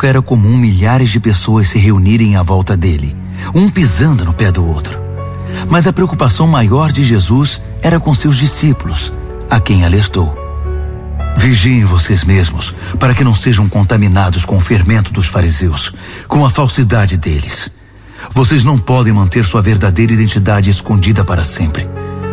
época era comum milhares de pessoas se reunirem à volta dele, um pisando no pé do outro. Mas a preocupação maior de Jesus era com seus discípulos, a quem alertou: vigiem vocês mesmos, para que não sejam contaminados com o fermento dos fariseus, com a falsidade deles. Vocês não podem manter sua verdadeira identidade escondida para sempre.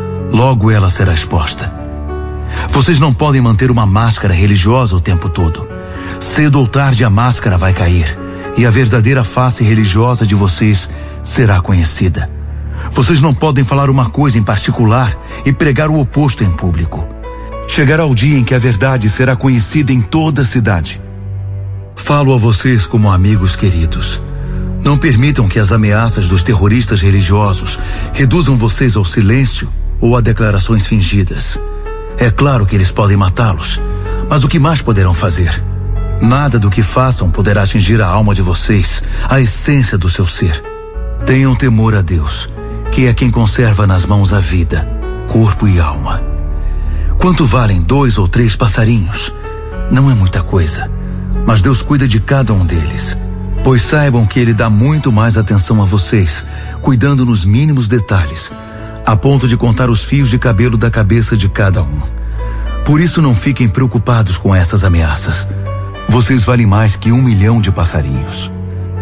Logo ela será exposta. Vocês não podem manter uma máscara religiosa o tempo todo. Cedo ou tarde a máscara vai cair, e a verdadeira face religiosa de vocês será conhecida. Vocês não podem falar uma coisa em particular e pregar o oposto em público. Chegará o dia em que a verdade será conhecida em toda a cidade. Falo a vocês como amigos queridos. Não permitam que as ameaças dos terroristas religiosos reduzam vocês ao silêncio ou a declarações fingidas. É claro que eles podem matá-los, mas o que mais poderão fazer? Nada do que façam poderá atingir a alma de vocês, a essência do seu ser. Tenham temor a Deus, que é quem conserva nas mãos a vida, corpo e alma. Quanto valem 2 ou 3 passarinhos? Não é muita coisa, mas Deus cuida de cada um deles. Pois saibam que Ele dá muito mais atenção a vocês, cuidando nos mínimos detalhes, a ponto de contar os fios de cabelo da cabeça de cada um. Por isso não fiquem preocupados com essas ameaças. Vocês valem mais que 1 milhão de passarinhos.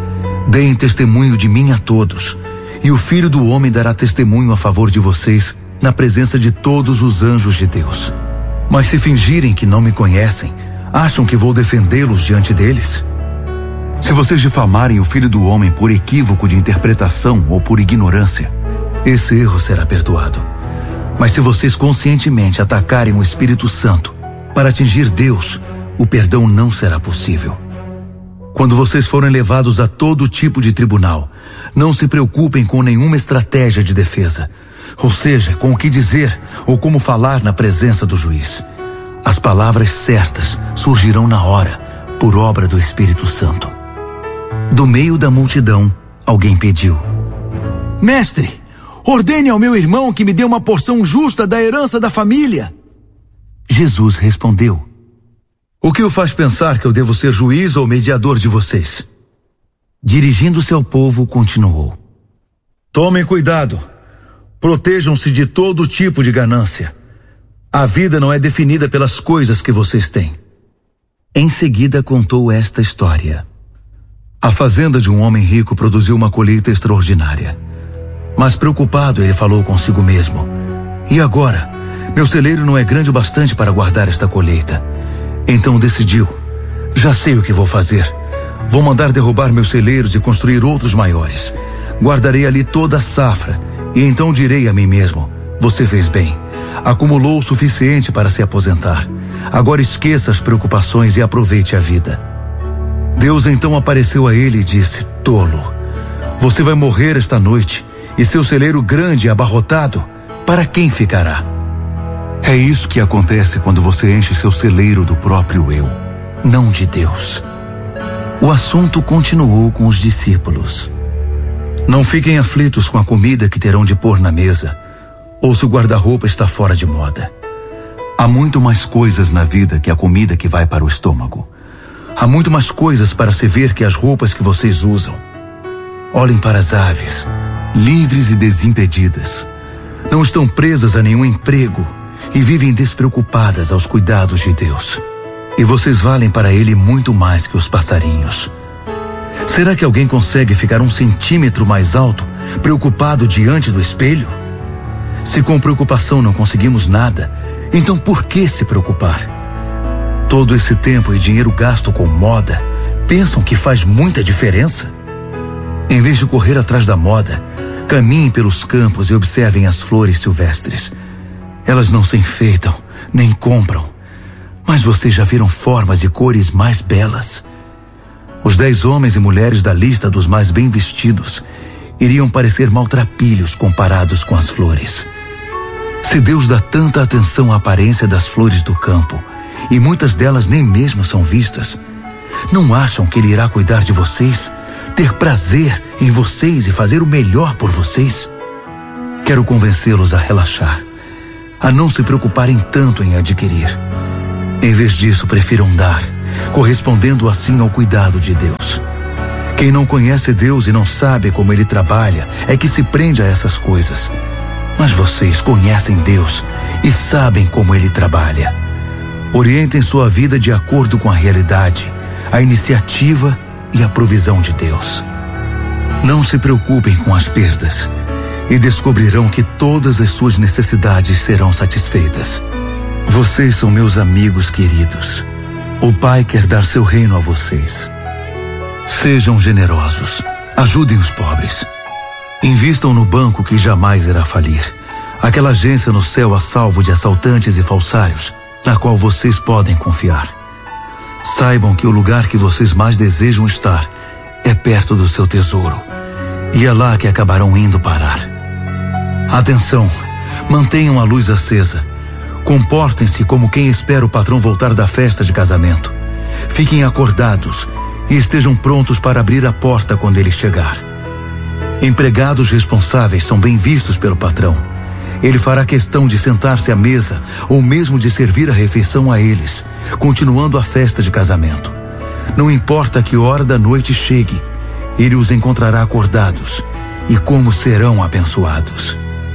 Deem testemunho de mim a todos, e o Filho do Homem dará testemunho a favor de vocês na presença de todos os anjos de Deus. Mas se fingirem que não me conhecem, acham que vou defendê-los diante deles? Se vocês difamarem o Filho do Homem por equívoco de interpretação ou por ignorância, esse erro será perdoado. Mas se vocês conscientemente atacarem o Espírito Santo para atingir Deus, o perdão não será possível. Quando vocês forem levados a todo tipo de tribunal, não se preocupem com nenhuma estratégia de defesa, ou seja, com o que dizer ou como falar na presença do juiz. As palavras certas surgirão na hora, por obra do Espírito Santo. Do meio da multidão, alguém pediu: Mestre, ordene ao meu irmão que me dê uma porção justa da herança da família. Jesus respondeu: O que o faz pensar que eu devo ser juiz ou mediador de vocês? Dirigindo-se ao povo, continuou: Tomem cuidado. Protejam-se de todo tipo de ganância. A vida não é definida pelas coisas que vocês têm. Em seguida contou esta história. A fazenda de um homem rico produziu uma colheita extraordinária. Mas preocupado, ele falou consigo mesmo: E agora? Meu celeiro não é grande o bastante para guardar esta colheita. Então decidiu: Já sei o que vou fazer. Vou mandar derrubar meus celeiros e construir outros maiores. Guardarei ali toda a safra, e então direi a mim mesmo: Você fez bem. Acumulou o suficiente para se aposentar. Agora esqueça as preocupações e aproveite a vida. Deus então apareceu a ele e disse: Tolo, você vai morrer esta noite, e seu celeiro grande e abarrotado, para quem ficará? É isso que acontece quando você enche seu celeiro do próprio eu, não de Deus. O assunto continuou com os discípulos. Não fiquem aflitos com a comida que terão de pôr na mesa, ou se o guarda-roupa está fora de moda. Há muito mais coisas na vida que a comida que vai para o estômago. Há muito mais coisas para se ver que as roupas que vocês usam. Olhem para as aves, livres e desimpedidas. Não estão presas a nenhum emprego e vivem despreocupadas aos cuidados de Deus. E vocês valem para Ele muito mais que os passarinhos. Será que alguém consegue ficar 1 centímetro mais alto, preocupado diante do espelho? Se com preocupação não conseguimos nada, então por que se preocupar? Todo esse tempo e dinheiro gasto com moda, pensam que faz muita diferença? Em vez de correr atrás da moda, caminhem pelos campos e observem as flores silvestres. Elas não se enfeitam, nem compram. Mas vocês já viram formas e cores mais belas? Os 10 homens e mulheres da lista dos mais bem vestidos iriam parecer maltrapilhos comparados com as flores. Se Deus dá tanta atenção à aparência das flores do campo, e muitas delas nem mesmo são vistas, não acham que Ele irá cuidar de vocês, ter prazer em vocês e fazer o melhor por vocês? Quero convencê-los a relaxar, a não se preocuparem tanto em adquirir. Em vez disso, prefiram dar correspondendo assim ao cuidado de Deus. Quem não conhece Deus e não sabe como Ele trabalha é que se prende a essas coisas. Mas vocês conhecem Deus e sabem como Ele trabalha. Orientem sua vida de acordo com a realidade, a iniciativa e a provisão de Deus. Não se preocupem com as perdas e descobrirão que todas as suas necessidades serão satisfeitas. Vocês são meus amigos queridos. O Pai quer dar seu reino a vocês. Sejam generosos, ajudem os pobres. Invistam no banco que jamais irá falir, aquela agência no céu a salvo de assaltantes e falsários, na qual vocês podem confiar. Saibam que o lugar que vocês mais desejam estar é perto do seu tesouro, e é lá que acabarão indo parar. Atenção, mantenham a luz acesa. Comportem-se como quem espera o patrão voltar da festa de casamento. Fiquem acordados e estejam prontos para abrir a porta quando ele chegar. Empregados responsáveis são bem vistos pelo patrão. Ele fará questão de sentar-se à mesa ou mesmo de servir a refeição a eles, continuando a festa de casamento. Não importa que hora da noite chegue, ele os encontrará acordados, e como serão abençoados.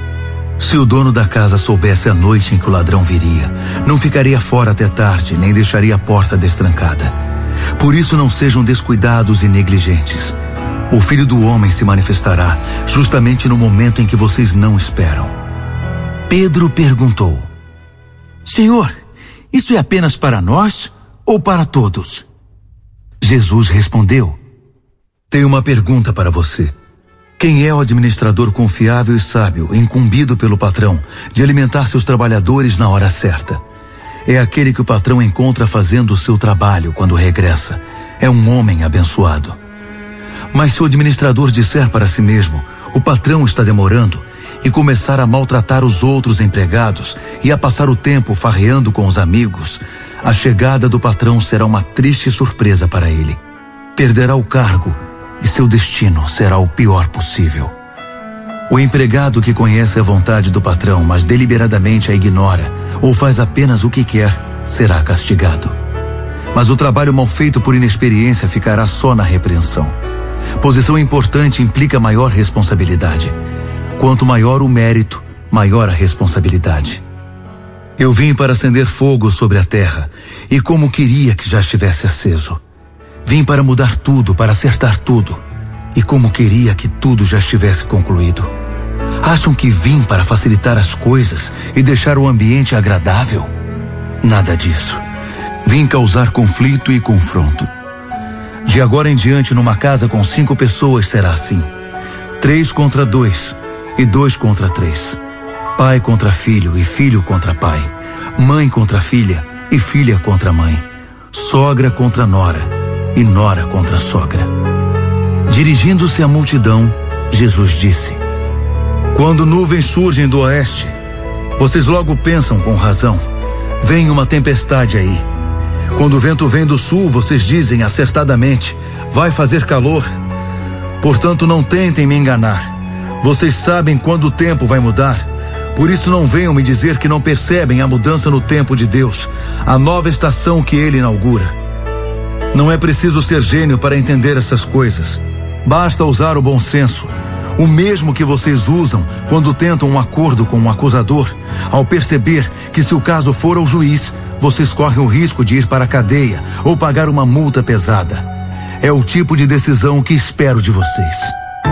Se o dono da casa soubesse a noite em que o ladrão viria, não ficaria fora até tarde, nem deixaria a porta destrancada. Por isso não sejam descuidados e negligentes. O Filho do Homem se manifestará justamente no momento em que vocês não esperam. Pedro perguntou: Senhor, isso é apenas para nós ou para todos? Jesus respondeu: Tenho uma pergunta para você. Quem é o administrador confiável e sábio, incumbido pelo patrão, de alimentar seus trabalhadores na hora certa? É aquele que o patrão encontra fazendo o seu trabalho quando regressa. É um homem abençoado. Mas se o administrador disser para si mesmo: o patrão está demorando, e começar a maltratar os outros empregados e a passar o tempo farreando com os amigos, a chegada do patrão será uma triste surpresa para ele. Perderá o cargo e seu destino será o pior possível. O empregado que conhece a vontade do patrão, mas deliberadamente a ignora ou faz apenas o que quer, será castigado. Mas o trabalho mal feito por inexperiência ficará só na repreensão. Posição importante implica maior responsabilidade. Quanto maior o mérito, maior a responsabilidade. Eu vim para acender fogo sobre a terra, e como queria que já estivesse aceso. Vim para mudar tudo, para acertar tudo, e como queria que tudo já estivesse concluído. Acham que vim para facilitar as coisas e deixar o ambiente agradável? Nada disso. Vim causar conflito e confronto. De agora em diante, numa casa com 5 pessoas será assim: 3 contra 2 e 2 contra 3. Pai contra filho e filho contra pai. Mãe contra filha e filha contra mãe. Sogra contra nora e nora contra sogra. Dirigindo-se à multidão, Jesus disse: Quando nuvens surgem do oeste, vocês logo pensam com razão: vem uma tempestade aí. Quando o vento vem do sul, vocês dizem acertadamente: vai fazer calor. Portanto, não tentem me enganar. Vocês sabem quando o tempo vai mudar. Por isso não venham me dizer que não percebem a mudança no tempo de Deus, a nova estação que Ele inaugura. Não é preciso ser gênio para entender essas coisas. Basta usar o bom senso, o mesmo que vocês usam quando tentam um acordo com um acusador, ao perceber que se o caso for ao juiz, vocês correm o risco de ir para a cadeia ou pagar uma multa pesada. É o tipo de decisão que espero de vocês.